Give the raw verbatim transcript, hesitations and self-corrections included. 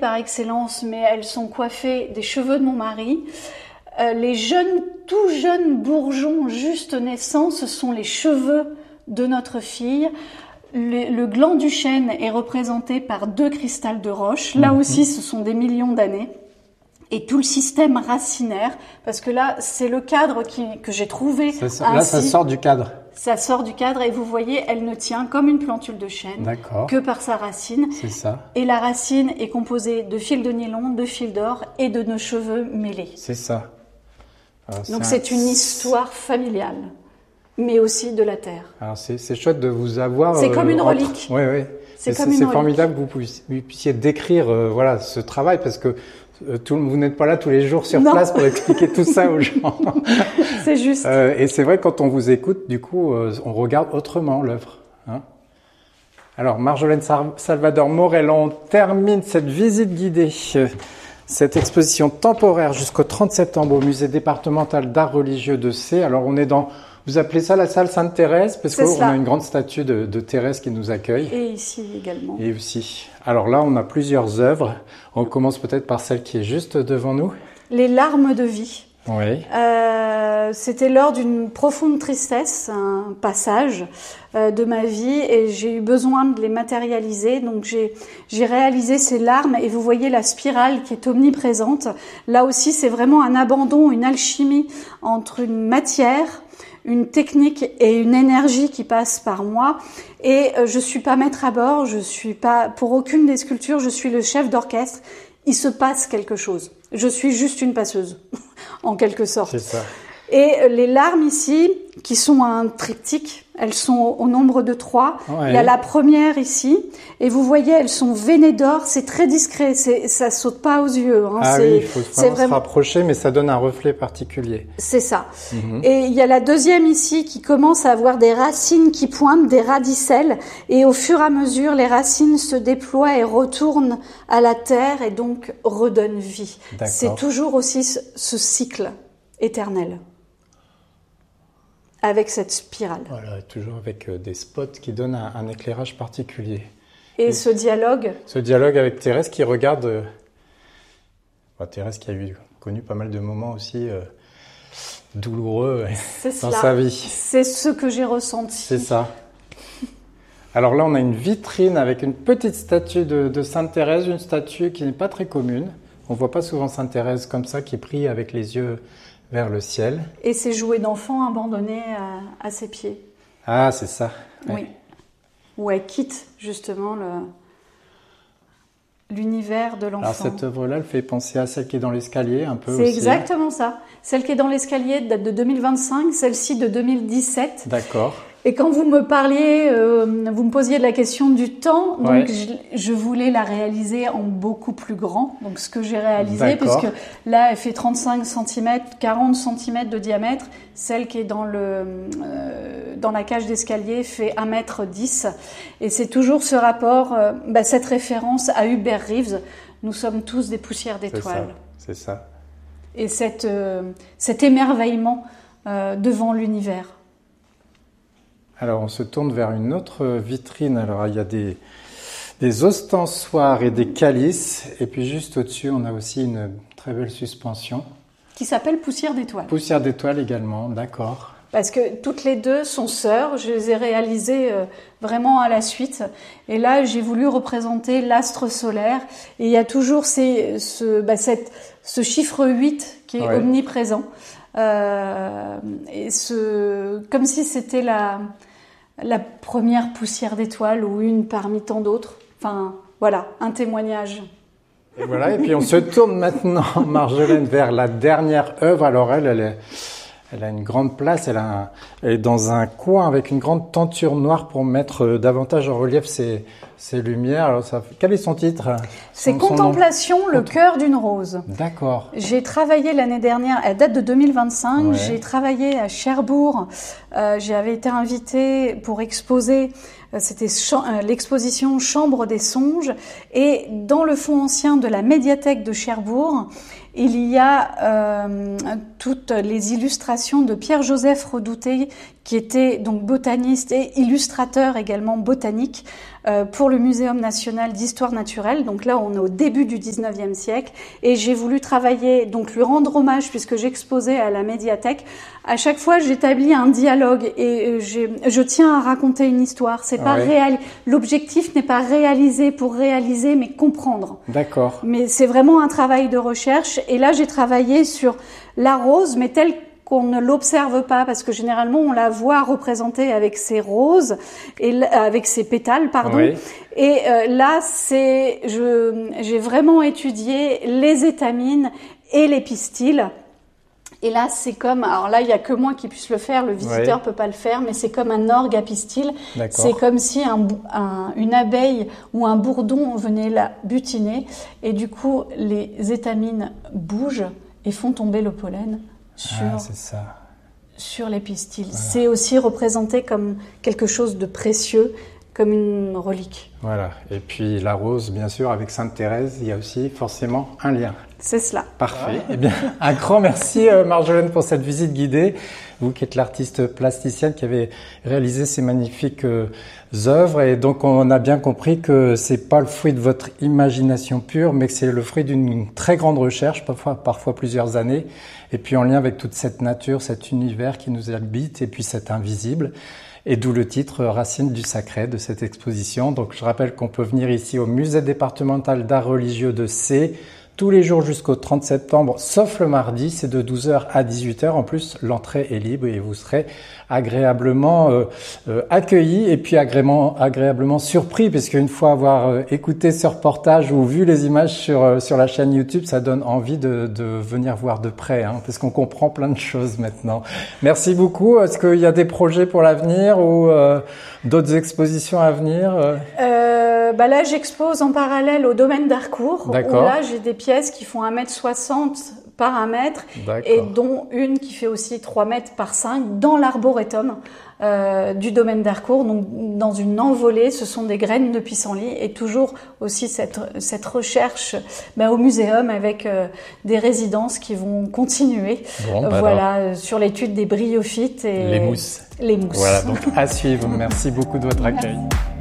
par excellence, mais elles sont coiffées des cheveux de mon mari. Euh, les jeunes, tout jeunes bourgeons juste naissants, ce sont les cheveux de notre fille. Le, le gland du chêne est représenté par deux cristals de roche. Là aussi, ce sont des millions d'années. Et tout le système racinaire, parce que là, c'est le cadre qui, que j'ai trouvé. Ça sort, là, ça sort du cadre. Ça sort du cadre et vous voyez, elle ne tient comme une plantule de chêne D'accord. que par sa racine. C'est ça. Et la racine est composée de fils de nylon, de fils d'or et de nos cheveux mêlés. C'est ça. Alors, Donc c'est, c'est un... une histoire familiale, mais aussi de la terre. Alors c'est, c'est chouette de vous avoir. C'est euh, comme une entre... relique. Oui, oui. C'est, c'est, comme c'est une formidable que vous puissiez, vous puissiez décrire euh, voilà, ce travail parce que euh, tout, vous n'êtes pas là tous les jours sur non. place pour expliquer tout ça aux gens. C'est juste. Euh, et c'est vrai quand on vous écoute, du coup, euh, on regarde autrement l'œuvre. Hein. Alors Marjolaine Salvador Morel, on termine cette visite guidée. Euh, Cette exposition temporaire jusqu'au trente septembre au musée départemental d'art religieux de Sées. Alors on est dans, vous appelez ça la salle Sainte-Thérèse parce qu'on a une grande statue de, de Thérèse qui nous accueille. Et ici également. Et aussi. Alors là on a plusieurs œuvres. On commence peut-être par celle qui est juste devant nous. Les larmes de vie. Oui. Euh, c'était lors d'une profonde tristesse, un passage euh, de ma vie, et j'ai eu besoin de les matérialiser. Donc j'ai, j'ai réalisé ces larmes, et vous voyez la spirale qui est omniprésente. Là aussi, c'est vraiment un abandon, une alchimie entre une matière, une technique et une énergie qui passe par moi. Et euh, je suis pas maître à bord, je suis pas pour aucune des sculptures, je suis le chef d'orchestre. Il se passe quelque chose. Je suis juste une passeuse, en quelque sorte. C'est ça. Et les larmes ici, qui sont un triptyque, elles sont au nombre de trois. Ouais. Il y a la première ici, et vous voyez, elles sont veinées d'or. C'est très discret, c'est, ça saute pas aux yeux. Hein. Ah c'est, oui, il faut vraiment, vraiment se rapprocher, mais ça donne un reflet particulier. C'est ça. Mm-hmm. Et il y a la deuxième ici qui commence à avoir des racines qui pointent, des radicelles, et au fur et à mesure, les racines se déploient et retournent à la terre et donc redonnent vie. D'accord. C'est toujours aussi ce, ce cycle éternel. Avec cette spirale. Voilà, toujours avec des spots qui donnent un, un éclairage particulier. Et, Et ce dialogue Ce dialogue avec Thérèse qui regarde... Euh, bah, Thérèse qui a eu, connu pas mal de moments aussi euh, douloureux C'est dans cela. sa vie. C'est ce que j'ai ressenti. C'est ça. Alors là, on a une vitrine avec une petite statue de, de Sainte Thérèse, une statue qui n'est pas très commune. On ne voit pas souvent Sainte Thérèse comme ça, qui prie avec les yeux vers le ciel. Et ces jouets d'enfants abandonnés à, à ses pieds. Ah, c'est ça. Oui. Ouais. Où elle quitte justement le, l'univers de l'enfant. Alors cette œuvre-là, elle fait penser à celle qui est dans l'escalier un peu C'est aussi. exactement ça. Celle qui est dans l'escalier date de deux mille vingt-cinq, celle-ci de deux mille dix-sept. D'accord. Et quand vous me parliez, euh, vous me posiez la question du temps, donc ouais. je, je voulais la réaliser en beaucoup plus grand. Donc ce que j'ai réalisé, D'accord. puisque là elle fait trente-cinq centimètres, quarante centimètres de diamètre, celle qui est dans le euh, dans la cage d'escalier fait un mètre dix. Et c'est toujours ce rapport, euh, bah, cette référence à Hubert Reeves. Nous sommes tous des poussières d'étoiles. C'est ça. C'est ça. Et cette, euh, cet émerveillement euh, devant l'univers. Alors, on se tourne vers une autre vitrine. Alors, il y a des, des ostensoirs et des calices. Et puis, juste au-dessus, on a aussi une très belle suspension. Qui s'appelle Poussière d'étoiles. Poussière d'étoiles également, d'accord. Parce que toutes les deux sont sœurs. Je les ai réalisées euh, vraiment à la suite. Et là, j'ai voulu représenter l'astre solaire. Et il y a toujours ces, ce, bah, cette, ce chiffre huit qui est ouais. omniprésent. Euh, et ce, comme si c'était la, la première poussière d'étoiles ou une parmi tant d'autres. Enfin, voilà, un témoignage. Et voilà, et puis on se tourne maintenant, Marjolaine, vers la dernière œuvre. Alors elle, elle, est, elle a une grande place, elle, a un, elle est dans un coin avec une grande tenture noire pour mettre davantage en relief ses, ses lumières. Alors ça, quel est son titre ? C'est son, Contemplation, son le cœur d'une rose. D'accord. J'ai travaillé l'année dernière, elle date de deux mille vingt-cinq, ouais. J'ai travaillé à Cherbourg, euh, j'avais été invitée pour exposer, euh, c'était ch- euh, l'exposition Chambre des songes, et dans le fonds ancien de la médiathèque de Cherbourg, il y a euh, toutes les illustrations de Pierre-Joseph Redouté qui était donc botaniste et illustrateur également botanique euh, pour le Muséum national d'histoire naturelle. Donc là, on est au début du dix-neuvième siècle et j'ai voulu travailler, donc lui rendre hommage puisque j'exposais à la médiathèque. À chaque fois, j'établis un dialogue et j'ai, je tiens à raconter une histoire. C'est pas oui. réel. L'objectif n'est pas réaliser pour réaliser, mais comprendre. D'accord. Mais c'est vraiment un travail de recherche. Et là, j'ai travaillé sur la rose, mais telle qu'on ne l'observe pas, parce que généralement on la voit représentée avec ses roses et avec ses pétales, pardon. Oui. Et euh, là, c'est, je, j'ai vraiment étudié les étamines et les pistils. Et là, c'est comme, alors là, il y a que moi qui puisse le faire, le visiteur oui. peut pas le faire, mais c'est comme un orgue à pistil. D'accord. C'est comme si un, un, une abeille ou un bourdon venait la butiner, et du coup, les étamines bougent et font tomber le pollen sur, ah, c'est ça. sur les pistils. Voilà. C'est aussi représenté comme quelque chose de précieux, comme une relique. Voilà. Et puis la rose, bien sûr, avec Sainte Thérèse, il y a aussi forcément un lien. C'est cela. Parfait. Eh bien, un grand merci euh, Marjolaine pour cette visite guidée. Vous qui êtes l'artiste plasticienne qui avait réalisé ces magnifiques euh, œuvres. Et donc, on a bien compris que c'est pas le fruit de votre imagination pure, mais que c'est le fruit d'une très grande recherche, parfois, parfois plusieurs années. Et puis, en lien avec toute cette nature, cet univers qui nous habite et puis cet invisible. Et d'où le titre Racines du sacré de cette exposition. Donc, je rappelle qu'on peut venir ici au Musée départemental d'art religieux de C tous les jours jusqu'au trente septembre, sauf le mardi, c'est de douze heures à dix-huit heures. En plus, l'entrée est libre et vous serez agréablement euh, euh, accueillis et puis agréablement, agréablement surpris, parce qu'une fois avoir euh, écouté ce reportage ou vu les images sur euh, sur la chaîne YouTube, ça donne envie de, de venir voir de près, hein, parce qu'on comprend plein de choses maintenant. Merci beaucoup. Est-ce qu'il y a des projets pour l'avenir ou euh, d'autres expositions à venir euh... Euh, bah là, j'expose en parallèle au domaine d'Harcourt. D'accord. Où là, j'ai des pièces qui font un mètre soixante par un mètre et dont une qui fait aussi trois mètres par cinq dans l'arboretum euh, du domaine d'Harcourt. Donc, dans une envolée, ce sont des graines de pissenlit et toujours aussi cette, cette recherche bah, au muséum avec euh, des résidences qui vont continuer bon, bah voilà, euh, sur l'étude des bryophytes et les mousses. Les mousses. Voilà, donc à suivre. Merci beaucoup de votre accueil.